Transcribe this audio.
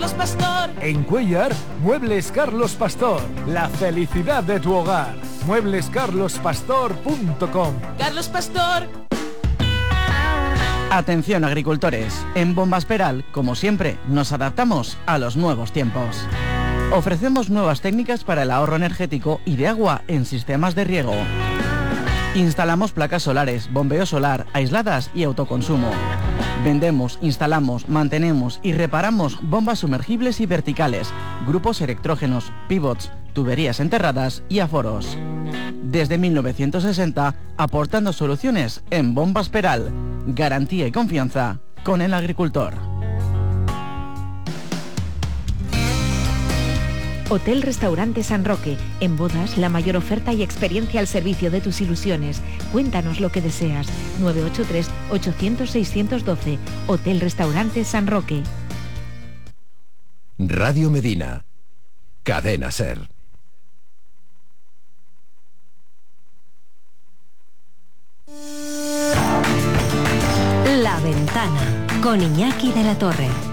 Carlos Pastor. En Cuéllar, Muebles Carlos Pastor. La felicidad de tu hogar. mueblescarlospastor.com. Carlos Pastor. Atención agricultores, en Bombas Peral, como siempre, nos adaptamos a los nuevos tiempos. Ofrecemos nuevas técnicas para el ahorro energético y de agua en sistemas de riego. Instalamos placas solares, bombeo solar, aisladas y autoconsumo. Vendemos, instalamos, mantenemos y reparamos bombas sumergibles y verticales, grupos electrógenos, pivots, tuberías enterradas y aforos. Desde 1960, aportando soluciones en Bombas Peral. Garantía y confianza con el agricultor. Hotel Restaurante San Roque. En bodas, la mayor oferta y experiencia al servicio de tus ilusiones. Cuéntanos lo que deseas. 983-800-612. Hotel Restaurante San Roque. Radio Medina. Cadena SER. La Ventana con Iñaki de la Torre.